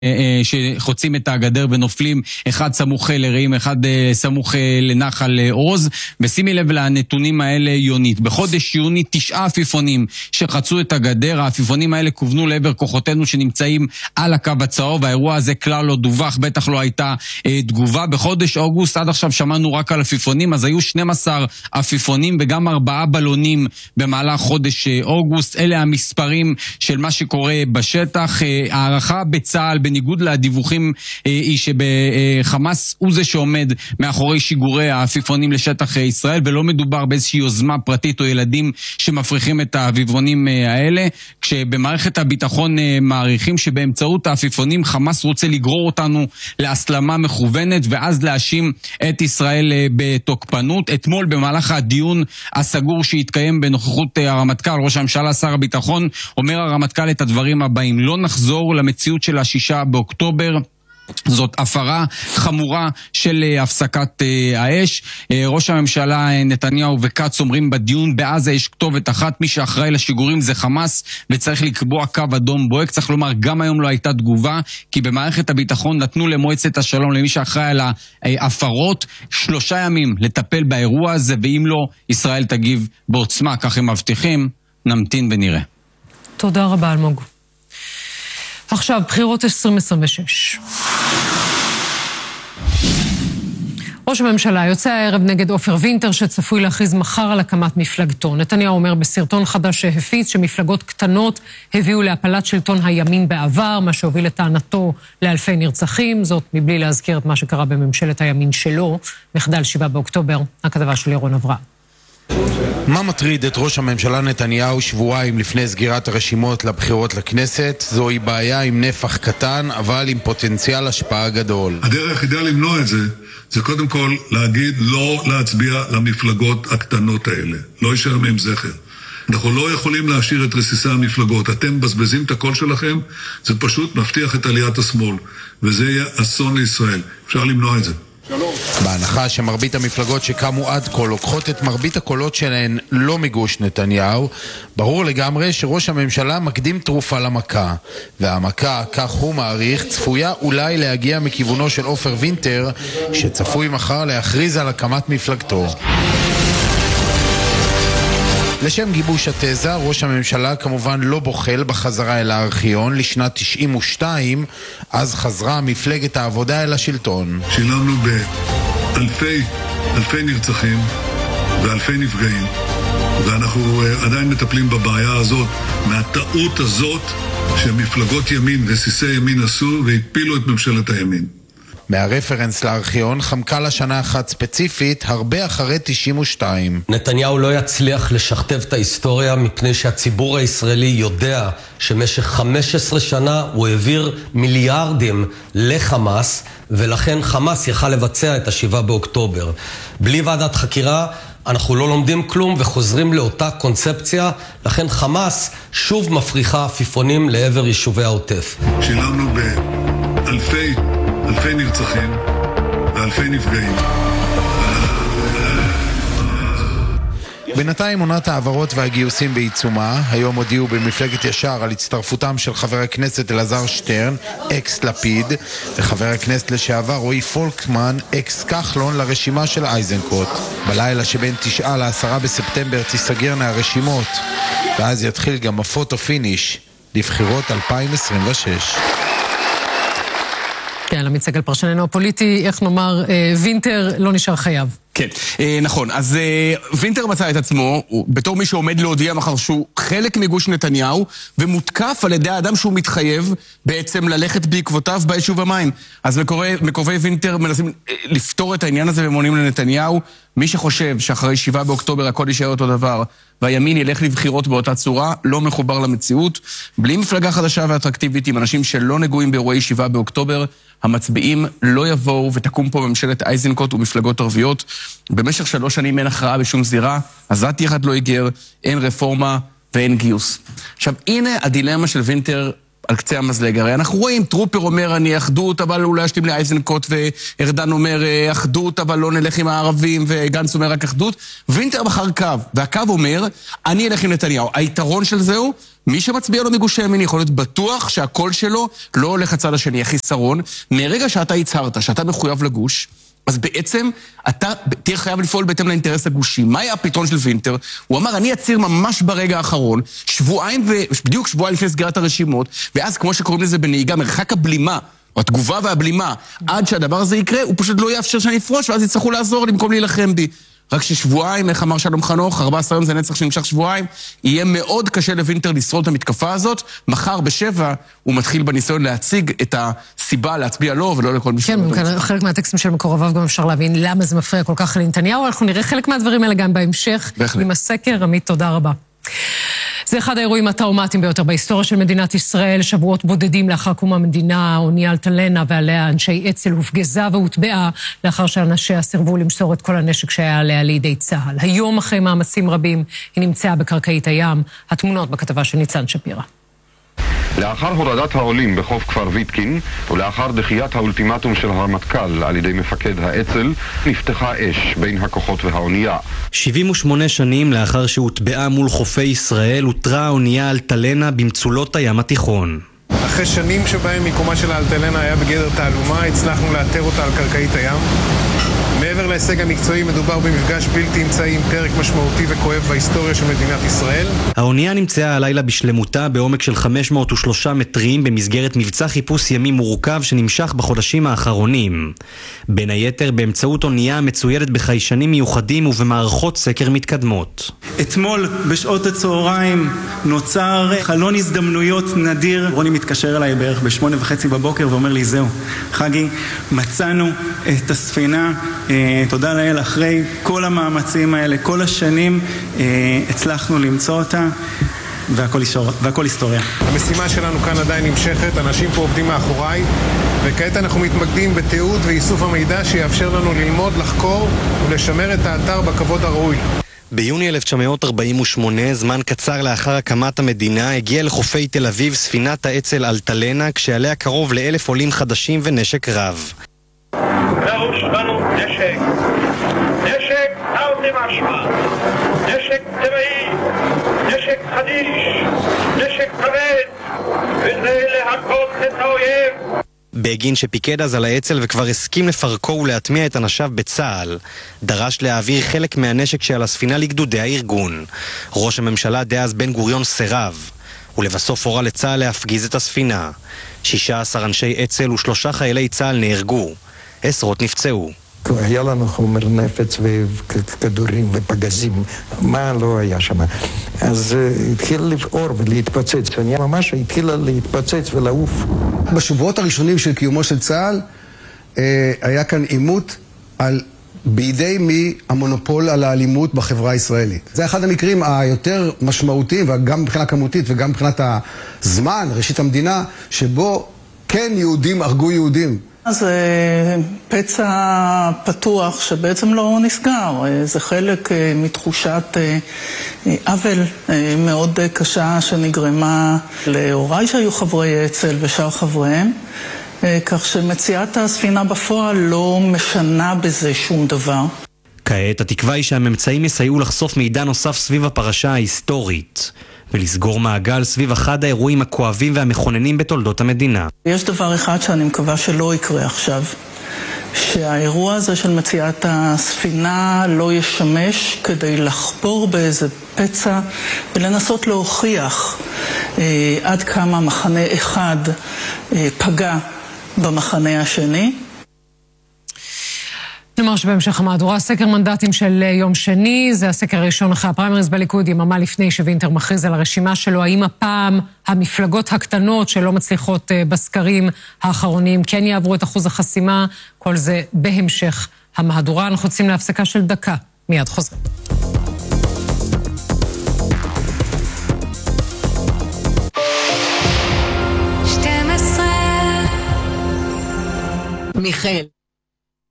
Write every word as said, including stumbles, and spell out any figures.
שחוצים את הגדר ונופלים, אחד סמוך לרעים, אחד סמוך לנחל עוז. ושימי לב לנתונים האלה, יונית, בחודש יוני תשעה עפיפונים שחצו את הגדר. העפיפונים האלה כוונו לעבר כוחותינו שנמצאים על הקו הצהוב. האירוע הזה כלל לא דווח, בטח לא הייתה אה, תגובה. בחודש אוגוסט עד עכשיו שמענו רק על עפיפונים, אז היו שנים עשר עפיפונים וגם ארבעה בלונים במהלך חודש אה, אוגוסט. אלה המספרים של מה שקורה בשטח. אה, הערכה בצה"ל, בניגוד לדיווחים, אה, היא שבחמאס הוא זה שעומד מאחורי שיגורי העפיפונים לשטח אה, ישראל, ולא מדובר באיזושהי יוזמה פרטית או ילדים שמפריחים את העפיפונים אה, האלה, כשבמערכת הביטחון אה, מעריכים שבאמצעות העפיפונים חמאס רוצה לגרור אותנו להסלמה מכוונת ואז להאשים את ישראל אה, בתוקפנות. אתמול במהלך הדיון הסגור שהתקיים בנוכחות אה, הרמטכ"ל, ראש הממשלה, שר הביטחון, אומר הרמטכ"ל את הדברים הבאים: לא נחזור למציאות של השישה באוקטובר. זאת הפרה חמורה של הפסקת האש. ראש הממשלה נתניהו וקץ אומרים בדיון: בעזה יש כתובת אחת, מי שאחראי לשיגורים זה חמאס וצריך לקבוע קו אדום בוהק. צריך לומר, גם היום לא הייתה תגובה, כי במערכת הביטחון נתנו למועצת השלום, למי שאחראי על ההפרות, שלושה ימים לטפל באירוע הזה, ואם לא, ישראל תגיב בעוצמה, כך הם מבטיחים. נמתין ונראה. תודה רבה אלמוג. עכשיו, בחירות עשרים עשרים ושש. ראש הממשלה יוצא הערב נגד עופר וינטר, שצפוי להכריז מחר על הקמת מפלגתו. נתניהו אומר בסרטון חדש שהפיץ שמפלגות קטנות הביאו להפלת שלטון הימין בעבר, מה שהוביל לטענתו לאלפי נרצחים, זאת מבלי להזכיר את מה שקרה בממשלת הימין שלו, מחדל שבעה באוקטובר. הכתבה של ירון אברהם. מה מטריד את ראש הממשלה נתניהו שבועיים לפני סגירת הרשימות לבחירות לכנסת? זוהי בעיה עם נפח קטן, אבל עם פוטנציאל השפעה גדול. הדרך היחידה למנוע את זה, זה קודם כל להגיד לא להצביע למפלגות הקטנות האלה. לא יישאר מהם זכר. אנחנו לא יכולים להשאיר את רסיסי המפלגות. אתם מבזבזים את הקול שלכם, זה פשוט מבטיח את עליית השמאל. וזה יהיה אסון לישראל. אפשר למנוע את זה. בהנחה שמרבית המפלגות שקמו עד כה לוקחות את מרבית הקולות שלהן לא מגוש נתניהו, ברור לגמרי שראש הממשלה מקדים תרופה למכה, והמכה, כך הוא מעריך, צפויה אולי להגיע מכיוונו של עופר וינטר, שצפוי מחר להכריז על הקמת מפלגתו. לשם גיבוש התזה, ראש הממשלה כמובן לא בוחל בחזרה אל הארכיון לשנת תשעים ושתיים, אז חזרה מפלגת העבודה אל השלטון. שילמנו באלפי, אלפי נרצחים ואלפי נפגעים, ואנחנו עדיין מטפלים בבעיה הזאת, מהטעות הזאת שמפלגות ימין וסיסי ימין עשו והפילו את ממשלת הימין. מהרפרנס לארכיון חמקה לשנה אחת ספציפית, הרבה אחרי תשעים ושתיים. נתניהו לא יצליח לשכתב את ההיסטוריה, מפני שהציבור הישראלי יודע שמשך חמש עשרה שנה הוא העביר מיליארדים לחמאס, ולכן חמאס יכל לבצע את השבעה באוקטובר. בלי ועדת חקירה אנחנו לא לומדים כלום וחוזרים לאותה קונספציה, לכן חמאס שוב מפריחה עפיפונים לעבר יישובי העוטף. שילמנו באלפי אלפי נרצחים ואלפי נפגעים. בינתיים עונת העברות והגיוסים בעיצומה. היום הודיעו במפלגת ישר על הצטרפותם של חבר הכנסת אלעזר שטרן, אקס לפיד, וחבר הכנסת לשעבר רועי פולקמן, אקס כחלון, לרשימה של אייזנקוט. בלילה שבין תשעה לעשרה בספטמבר תיסגרנה הרשימות, ואז יתחיל גם הפוטו פיניש לבחירות אלפיים עשרים ושש. כן, עמית סגל פרשננו הפוליטי, איך נאמר, וינטר לא נשאר חייב. כן, נכון. אז וינטר מצא את עצמו, בתור מי שעומד להודיע מחר שהוא חלק מגוש נתניהו, ומותקף על ידי האדם שהוא מתחייב בעצם ללכת בעקבותיו ביישוב המים. אז מקורבי וינטר מנסים לפתור את העניין הזה ומונים לנתניהו. מי שחושב שאחרי שבעה באוקטובר הכל יישאר אותו דבר, והימין ילך לבחירות באותה צורה, לא מחובר למציאות. בלי מפלגה חדשה ואטרקטיבית עם אנשים שלא נגועים באירועי שבעה באוקטובר, המצביעים לא יבואו ותקום פה ממשלת אייזנקוט ומפלגות ערביות. במשך שלוש שנים אין הכרעה בשום זירה, עזת יחד לא יגר, אין רפורמה ואין גיוס. עכשיו, הנה הדילמה של וינטר על קצה המזלג. הרי אנחנו רואים, טרופר אומר אני אחדות, אבל אולי אשתים לי אייזנקוט, וארדן אומר אחדות, אבל לא נלך עם הערבים, וגנץ אומר רק אחדות. וינטר בחר קו, והקו אומר, אני אלך עם נתניהו. היתרון של זהו, מי שמצביע לו מגוש הימין יכול להיות בטוח שהקול שלו לא הולך לצד השני. החיסרון, מרגע שאתה הצהרת, שאתה מחויב לגוש, אז בעצם אתה תהיה חייב לפעול בהתאם לאינטרס הגושי. מה היה הפתרון של וינטר? הוא אמר, אני אציר ממש ברגע האחרון, שבועיים ו... בדיוק שבועיים לפני סגירת הרשימות, ואז כמו שקוראים לזה בנהיגה, מרחק הבלימה, או התגובה והבלימה, עד שהדבר הזה יקרה, הוא פשוט לא יאפשר שאני אפרוש, ואז יצטרכו לעזור לי במקום להילחם בי. רק ששבועיים, איך אמר שלום חנוך, ארבעה עשר יום זה נצח שנמשך שבועיים, יהיה מאוד קשה לוינטר לשרוד את המתקפה הזאת. מחר בשבע הוא מתחיל בניסיון להציג את הסיבה להצביע לו ולא לכל מי כן, כן, חלק מהטקסטים של מקורביו גם אפשר להבין למה זה מפריע כל כך לנתניהו. אנחנו נראה חלק מהדברים האלה גם בהמשך. בהחלט. עם הסקר. עמית, תודה רבה. זה אחד האירועים הטראומטיים ביותר בהיסטוריה של מדינת ישראל. שבועות בודדים לאחר קום המדינה, האונייה אלטלנה ועליה אנשי אצ"ל הופגזה והוטבעה לאחר שאנשיה סירבו למסור את כל הנשק שהיה עליה לידי צה"ל. היום אחרי מאמצים רבים היא נמצאה בקרקעית הים. התמונות בכתבה של ניצן שפירא. לאחר הורדת העולים בחוף כפר ויתקין ולאחר דחיית האולטימטום של הרמטכ"ל על ידי מפקד האצ"ל, נפתחה אש בין הכוחות והאונייה. שבעים ושמונה שנים לאחר שהוטבעה מול חופי ישראל, הותרה האונייה אלטלנה במצולות הים התיכון. אחרי שנים שבהם מיקומה של האלטלנה היה בגדר תעלומה, הצלחנו לאתר אותה על קרקעית הים. מעבר להישג המקצועי, מדובר במפגש בלתי אמצעי עם פרק משמעותי וכואב בהיסטוריה של מדינת ישראל. האונייה נמצאה הלילה בשלמותה בעומק של חמש מאות ושלושה מטרים במסגרת מבצע חיפוש ימי מורכב שנמשך בחודשים האחרונים. בין היתר באמצעות אונייה מצוידת בחיישנים מיוחדים ובמערכות סקר מתקדמות. אתמול בשעות הצהריים נוצר חלון הזדמנויות נדיר. רוני מתקשר אליי בערך בשמונה וחצי בבוקר ואומר לי, זהו, חגי, מצאנו את הספינה. תודה לאל, אחרי כל המאמצים האלה, כל השנים, הצלחנו למצוא אותה, והכל, והכל היסטוריה. המשימה שלנו כאן עדיין נמשכת, אנשים פה עובדים מאחוריי, וכעת אנחנו מתמקדים בתיעוד ואיסוף המידע שיאפשר לנו ללמוד, לחקור ולשמר את האתר בכבוד הראוי. ביוני אלף תשע מאות ארבעים ושמונה, זמן קצר לאחר הקמת המדינה, הגיעה לחופי תל אביב ספינת האצ"ל אלטלנה, כשעליה קרוב לאלף עולים חדשים ונשק רב. ראוש בנו נשק, נשק תרתי משמע, נשק טבעי, נשק חדיש, נשק כבד, וזה להכות את האויב. בגין שפיקד אז על האצ"ל וכבר הסכים לפרקו ולהטמיע את אנשיו בצה"ל, דרש להעביר חלק מהנשק שעל הספינה לגדודי הארגון. ראש הממשלה דאז בן גוריון סירב, ולבסוף הורה לצה"ל להפגיז את הספינה. שישה עשר אנשי אצ"ל ושלושה חיילי צה"ל נהרגו. עשרות נפצעו. היה לנו חומר נפץ וכדורים ופגזים, מה לא היה שם. אז התחילה לבעור ולהתפוצץ, אני ממש התחילה להתפוצץ ולעוף. בשבועות הראשונים של קיומו של צה"ל היה כאן עימות על בידי מי המונופול על האלימות בחברה הישראלית. זה אחד המקרים היותר משמעותיים, וגם מבחינה כמותית וגם מבחינת הזמן, ראשית המדינה, שבו כן יהודים הרגו יהודים. זה פצע פתוח שבעצם לא נסגר, זה חלק מתחושת עוול מאוד קשה שנגרמה להוריי שהיו חברי אצ"ל ושאר חבריהם, כך שמציאת הספינה בפועל לא משנה בזה שום דבר. כעת התקווה היא שהממצאים יסייעו לחשוף מידע נוסף סביב הפרשה ההיסטורית ולסגור מעגל סביב אחד האירועים הכואבים והמכוננים בתולדות המדינה. יש דבר אחד שאני מקווה שלא יקרה עכשיו, שהאירוע הזה של מציאת הספינה לא ישמש כדי לחפור באיזה פצע ולנסות להוכיח אה, עד כמה מחנה אחד אה, פגע במחנה השני. נאמר שבהמשך המהדורה, סקר מנדטים של יום שני, זה הסקר הראשון אחרי הפריימריז בליכוד, יממה לפני שווינטר מכריז על הרשימה שלו. האם הפעם המפלגות הקטנות שלא מצליחות בסקרים האחרונים כן יעברו את אחוז החסימה? כל זה בהמשך המהדורה. אנחנו יוצאים להפסקה של דקה, מיד חוזרים. מיכאל